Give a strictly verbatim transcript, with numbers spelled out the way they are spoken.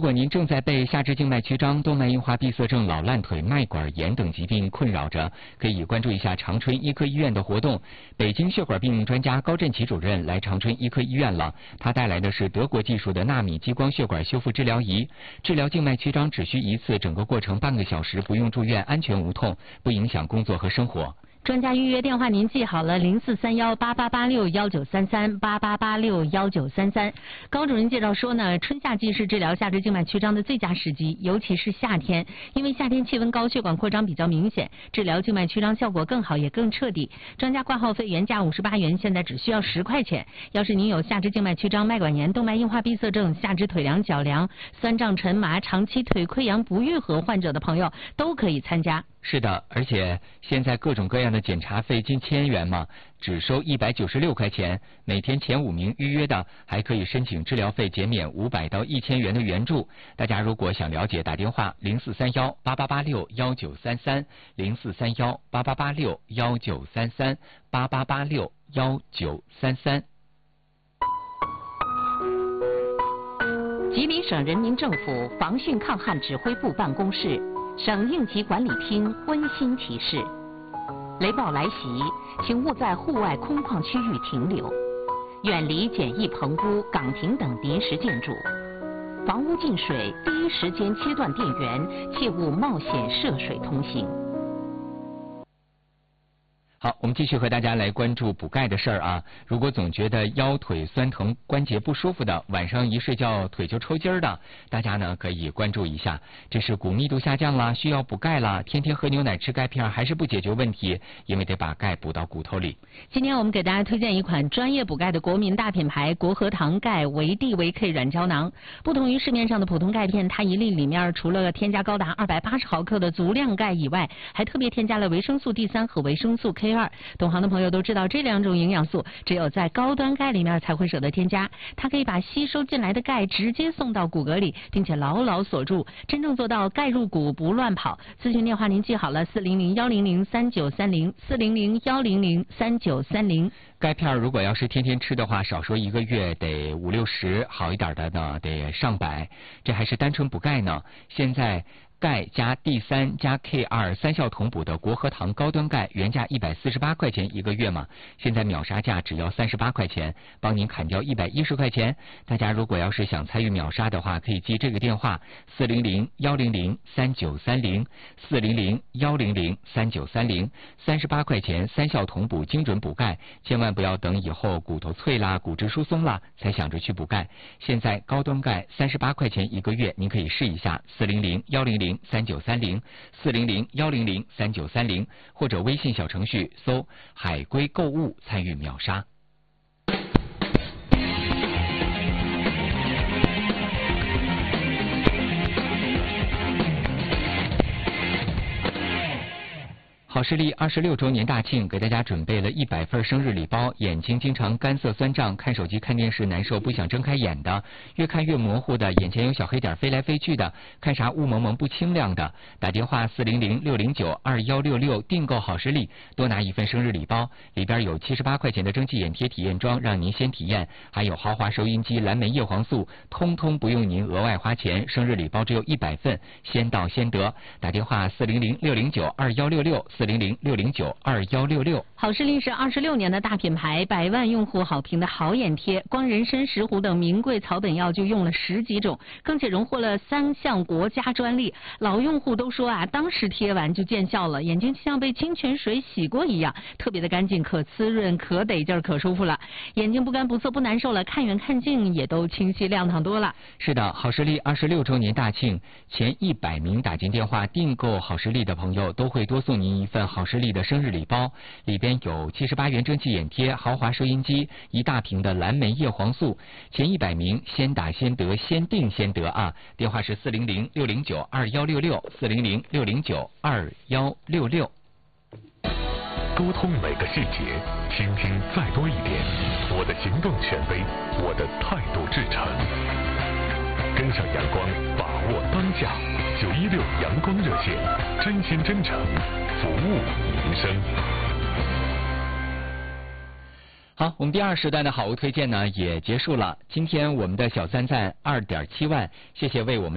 果您正在被下肢静脉曲张、动脉硬化闭塞症、老烂腿、脉管炎等疾病困扰着，可以关注一下长春医科医院的活动。北京血管病专家高振奇主任来长春医科医院了，他带来的是德国技术的纳米激光血管修复治疗仪，治疗静脉曲张只需一次，整个过程半个小时，不用住院，安全无痛，不影响工作和生活。 专家预约电话您记好了，零四三幺八八八六幺九三三八八八六幺九三三。高主任介绍说呢，春夏季是治疗下肢静脉曲张的最佳时机，尤其是夏天，因为夏天气温高，血管扩张比较明显，治疗静脉曲张效果更好，也更彻底。专家挂号费原价五十八元，现在只需要十块钱。要是您有下肢静脉曲张、脉管炎、动脉硬化闭塞症、下肢腿凉、脚凉、酸胀沉麻、长期腿溃疡不愈合患者的朋友，都可以参加。 是的，而且现在各种各样的检查费近千元嘛，只收一百九十六块钱，每天前五名预约的还可以申请治疗费减免五百到一千元的援助。大家如果想了解，打电话零四三幺八八八六幺九三三零四三幺八八八六幺九三三八八八六幺九三三。 吉林省人民政府防汛抗旱指挥部办公室。省应急管理厅温馨提示：雷暴来袭，请勿在户外空旷区域停留，远离简易棚屋、岗亭等临时建筑。房屋进水，第一时间切断电源，切勿冒险涉水通行。 好，我们继续和大家来关注补钙的事儿啊。如果总觉得腰腿酸疼、关节不舒服的，晚上一睡觉腿就抽筋儿的，大家呢可以关注一下。这是骨密度下降了，需要补钙了。天天喝牛奶吃钙片还是不解决问题，因为得把钙补到骨头里。 今天我们给大家推荐一款专业补钙的国民大品牌国和堂钙维 D 维 K 软胶囊。不同于市面上的普通钙片，它一粒里面除了添加高达二百八十毫克的足量钙以外，还特别添加了维生素 D 三和维生素 K 二。懂行的朋友都知道，这两种营养素只有在高端钙里面才会舍得添加，它可以把吸收进来的钙直接送到骨骼里，并且牢牢锁住，真正做到钙入骨不乱跑。咨询电话您记好了，四零零幺零零三九三零四零零幺零零三九三零。 钙片如果要是天天吃的话，少说一个月得五六十，好一点的呢得上百，这还是单纯补钙呢。现在钙加 D 三 加 K 二 三效同补的国和堂高端钙，原价一百四十八块钱一个月嘛，现在秒杀价只要三十八块钱，帮您砍掉一百一十块钱。大家如果要是想参与秒杀的话，可以记这个电话四零零幺零零三九三零四零零幺零零三九三零，三十八块钱三效同补精准补钙，千万不要等以后骨头脆啦、骨质疏松啦才想着去补钙。现在高端钙三十八块钱一个月，您可以试一下四零零幺零零三九三零四零零幺零零三九三零，或者微信小程序搜海龟购物参与秒杀。好视力二十六周年大庆，给大家准备了一百份生日礼包。眼睛经常干涩酸胀，看手机看电视难受，不想睁开眼的，越看越模糊的，眼前有小黑点飞来飞去的，看啥雾蒙蒙不清亮的，打电话四零零六零九二幺六六订购好视力，多拿一份生日礼包，里边有七十八块钱的蒸汽眼贴体验装，让您先体验，还有豪华收音机、蓝莓叶黄素，通通不用您额外花钱。生日礼包只有一百份，先到先得。打电话四零零六零九二幺六六四零零六零九二幺六六。 好视力是二十六年的大品牌，百万用户好评的好眼贴，光人参、石斛等名贵草本药就用了十几种，更且荣获了三项国家专利。老用户都说啊，当时贴完就见效了，眼睛就像被清泉水洗过一样，特别的干净，可滋润，可得劲儿，可舒服了。眼睛不干不涩不难受了，看远看近也都清晰亮堂多了。 是的，好视力二十六周年大庆，前一百名打进电话订购好视力的朋友都会多送您一份好视力的生日礼包，里边有七十八元蒸汽眼贴、豪华收音机、一大瓶的蓝莓叶黄素。前一百名先打先得，先订先得啊！电话是四零零六零九二幺六六四零零六零九二幺六六。 沟通每个细节，倾听再多一点。我的行动权威，我的态度至诚。跟上阳光，把握当下。九一六阳光热线，真心真诚，服务民生。 好，我们第二时段的好物推荐呢也结束了。今天我们的小赞赞二点七万，谢谢为我们